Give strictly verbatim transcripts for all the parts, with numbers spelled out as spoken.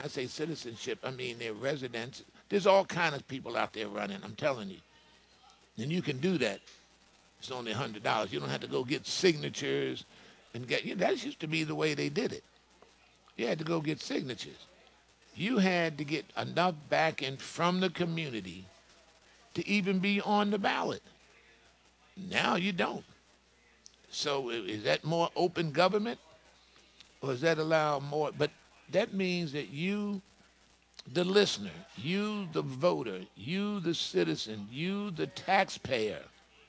I say citizenship, I mean their residents. There's all kind of people out there running, I'm telling you. And you can do that. It's only one hundred dollars. You don't have to go get signatures and get, you know, that used to be the way they did it. You had to go get signatures. You had to get enough backing from the community to even be on the ballot. Now you don't. So is that more open government, or does that allow more? But that means that you, the listener, you, the voter, you, the citizen, you, the taxpayer,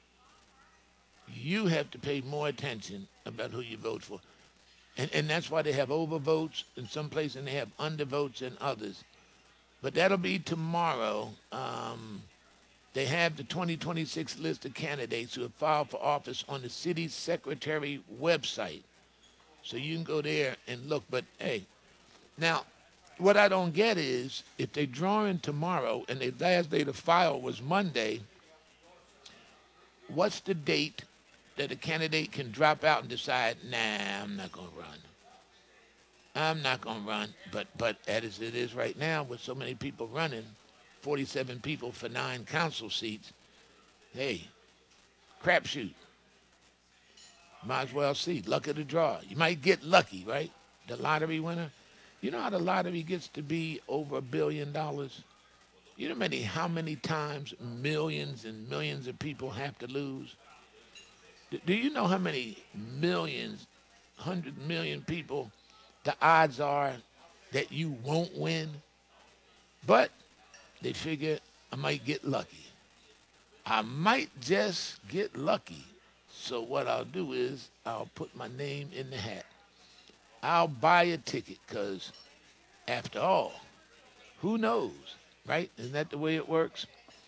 you have to pay more attention about who you vote for. And, and that's why they have overvotes in some places and they have undervotes in others. But that'll be tomorrow. Um, they have the twenty twenty-six list of candidates who have filed for office on the city secretary website. So you can go there and look. But hey, now, what I don't get is if they draw in tomorrow and the last day to file was Monday, what's the date that a candidate can drop out and decide, nah, I'm not going to run. I'm not going to run. But but as it is right now, with so many people running, forty-seven people for nine council seats, hey, crapshoot. Might as well see. Luck of the draw. You might get lucky, right? The lottery winner. You know how the lottery gets to be over a billion dollars? You know many how many times millions and millions of people have to lose? Do do you know how many millions, hundred million people, the odds are that you won't win? But they figure I might get lucky. I might just get lucky. So what I'll do is I'll put my name in the hat. I'll buy a ticket because, after all, who knows, right? Isn't that the way it works?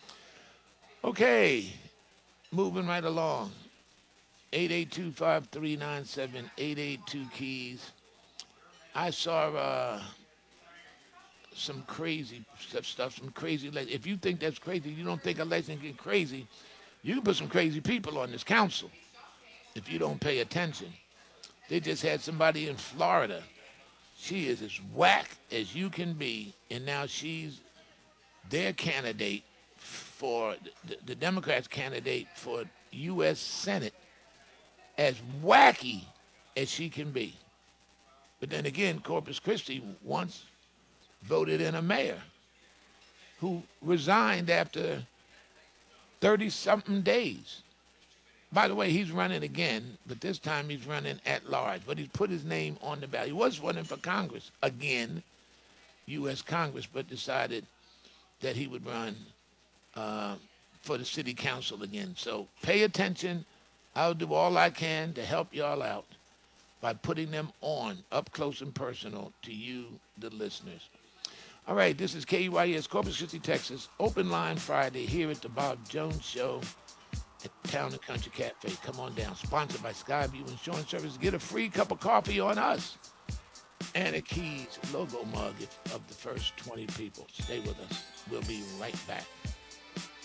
Okay, moving right along. eight eight two, five three nine seven, eight eight two keys. I saw uh, some crazy stuff, stuff, some crazy. Le- if you think that's crazy, you don't think election get crazy. You can put some crazy people on this council if you don't pay attention. They just had somebody in Florida. She is as whack as you can be, and now she's their candidate for the, the Democrats' candidate for U S Senate, as wacky as she can be. But then again, Corpus Christi once voted in a mayor who resigned after thirty something days. By the way, he's running again, but this time he's running at large. But he's put his name on the ballot. He was running for Congress again, U S Congress, but decided that he would run uh, for the city council again. So pay attention. I'll do all I can to help y'all out by putting them on up close and personal to you, the listeners. All right, this is K Y S, Corpus Christi, Texas. Open line Friday here at the Bob Jones Show at Town and Country Cafe. Come on down. Sponsored by Skyview Insurance Service. Get a free cup of coffee on us. And a Keys logo mug if, of the first twenty people. Stay with us. We'll be right back.